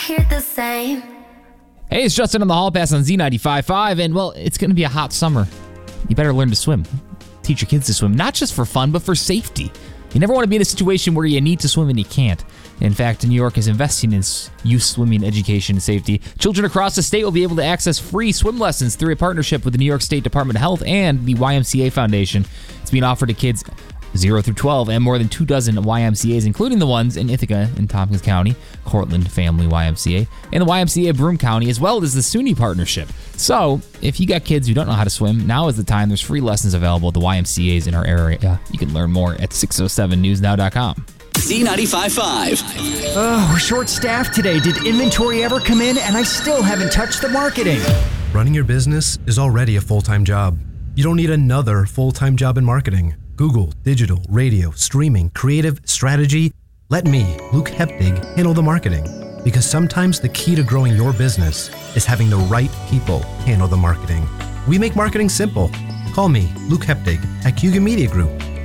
Hear the same. Hey, it's Justin on the Hall Pass on Z95.5, and well, it's going to be a hot summer. You better learn to swim. Teach your kids to swim, not just for fun, but for safety. You never want to be in a situation where you need to swim and you can't. In fact, New York is investing in youth swimming education and safety. Children across the state will be able to access free swim lessons through a partnership with the New York State Department of Health and the YMCA Foundation. It's being offered to kids 0 through 12 and more than 24 YMCAs, including the ones in Ithaca in Tompkins County, Cortland Family YMCA, and the YMCA of Broome County, as well as the SUNY partnership. So, if you got kids who don't know how to swim, now is the time. There's free lessons available at the YMCAs in our area. You can learn more at 607newsnow.com. Z95.5. Oh, we're short-staffed today. Did inventory ever come in? And I still haven't touched the marketing. Running your business is already a full-time job. You don't need another full-time job in marketing. Google, digital, radio, streaming, creative, strategy. Let me, Luke Hepdig, handle the marketing. Because sometimes the key to growing your business is having the right people handle the marketing. We make marketing simple. Call me, Luke Hepdig, at Cugin Media Group,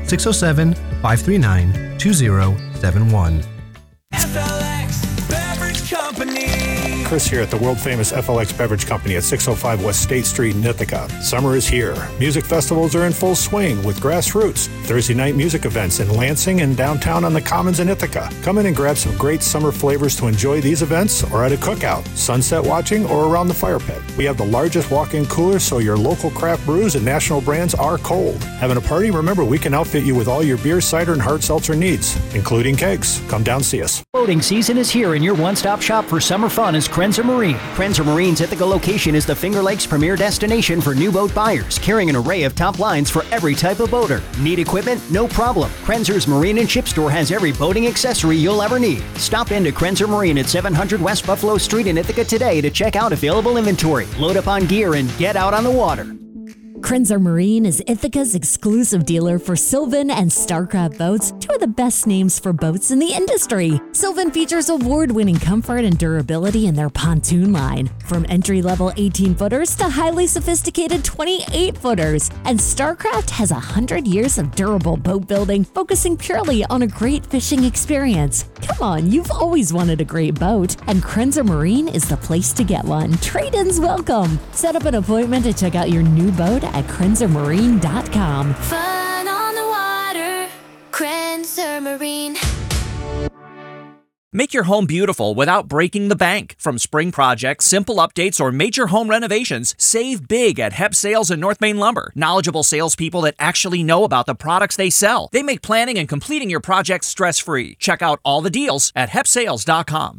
607-539-2071. FLX Beverage Company. Chris here at the world-famous FLX Beverage Company at 605 West State Street in Ithaca. Summer is here. Music festivals are in full swing with Grassroots, Thursday night music events in Lansing and downtown on the Commons in Ithaca. Come in and grab some great summer flavors to enjoy these events or at a cookout, sunset watching, or around the fire pit. We have the largest walk-in cooler so your local craft brews and national brands are cold. Having a party? Remember, we can outfit you with all your beer, cider, and hard seltzer needs, including kegs. Come down, see us. Boating season is here, and your one-stop shop for summer fun is Krenzer Marine. Krenzer Marine's Ithaca location is the Finger Lakes premier destination for new boat buyers, carrying an array of top lines for every type of boater. Need equipment? No problem. Krenzer's Marine and Ship Store has every boating accessory you'll ever need. Stop into Krenzer Marine at 700 West Buffalo Street in Ithaca today to check out available inventory, load up on gear, and get out on the water. Krenzer Marine is Ithaca's exclusive dealer for Sylvan and Starcraft boats, two of the best names for boats in the industry. Sylvan features award-winning comfort and durability in their pontoon line, from entry-level 18-footers to highly sophisticated 28-footers. And Starcraft has 100 years of durable boat building, focusing purely on a great fishing experience. Come on, you've always wanted a great boat, and Krenzer Marine is the place to get one. Trade-ins welcome. Set up an appointment to check out your new boat at KrenzerMarine.com. Fun on the water. Krenzer Marine. Make your home beautiful without breaking the bank. From spring projects, simple updates, or major home renovations, save big at Hep Sales and North Main Lumber. Knowledgeable salespeople that actually know about the products they sell. They make planning and completing your projects stress-free. Check out all the deals at hepsales.com.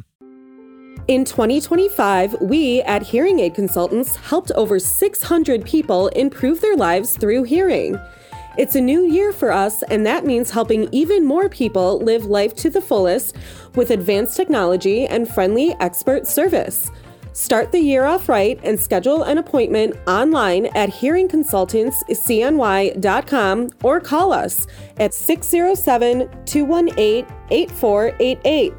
In 2025, we at Hearing Aid Consultants helped over 600 people improve their lives through hearing. It's a new year for us, and that means helping even more people live life to the fullest with advanced technology and friendly expert service. Start the year off right and schedule an appointment online at hearingconsultantscny.com or call us at 607-218-8488.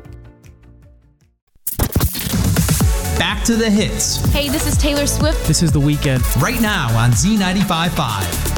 Back to the hits. Hey, this is Taylor Swift. This is The Weeknd. Right now on Z95.5.